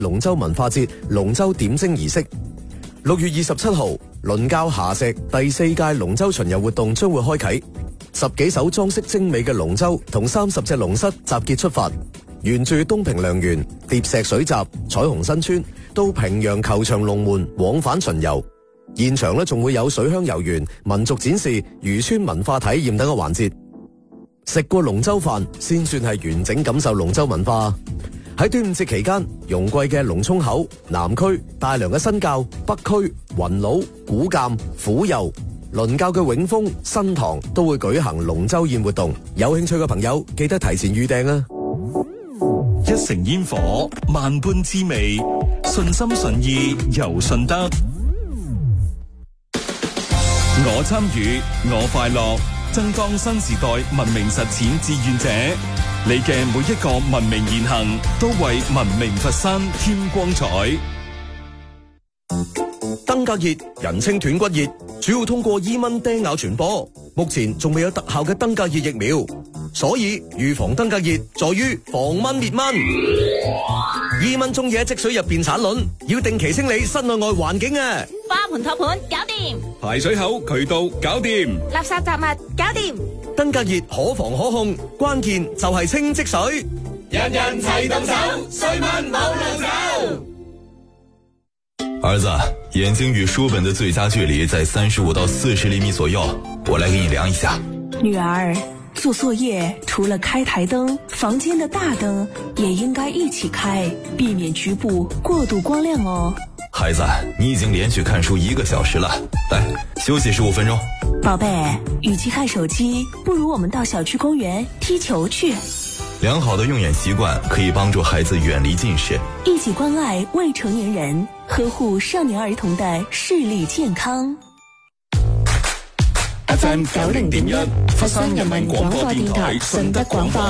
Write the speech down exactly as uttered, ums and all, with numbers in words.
龍舟文化節龍舟點睛儀式。六月二十七號，倫教霞石第四屆龍舟巡遊活動將會開啟，十幾艘裝飾精美嘅龍舟同三十隻龍蝨集結出發，沿住東平良園、疊石水閘、彩虹新村到平陽球場龍門往返巡遊。現場咧仲會有水鄉遊園、民族展示、漁村文化體驗等嘅環節。食過龍舟飯先算係完整感受龍舟文化。喺端午節期間，容桂嘅龍涌口、南區、大良嘅新滘、北區、雲廬、古鑑、虎右、倫教嘅永豐、新塘都會舉行龍舟宴活動。有興趣嘅朋友記得提前預訂啊！ 一城煙火，萬般滋味，順心順意由順德。我參與，我快樂，爭當新時代文明實踐志願者。你嘅每一個文明言行，都為文明佛山添光彩。 登革熱人稱斷骨熱，主要通過伊蚊叮咬傳播。目前仲未有特效嘅登革熱疫苗，所以預防登革熱在於防蚊滅蚊。伊蚊中意喺積水入邊產卵，要定期清理室內外環境啊！ 花盆托盤搞掂， 排水口渠道搞掂， 垃圾雜物搞掂。 登革熱可防可控，關鍵就係清積水。 人人齊動手，衰蚊冇路走。 兒子，眼睛與書本的最佳距離在三十五到四十厘米左右，我來給你量一下。 女兒，做作業除了開台燈，房間的大燈也應該一起開，避免局部過度光亮哦。 孩子，你已經連續看書一個小時了，來休息十五分鐘。 寶貝，與其看手機，不如我們到小區公園踢球去。 良好的用眼習慣可以幫助孩子遠離近視， 一起關愛未成年人，呵護少年兒童的視力健康。 F M 九零點一，佛山人民廣播電台順德廣播。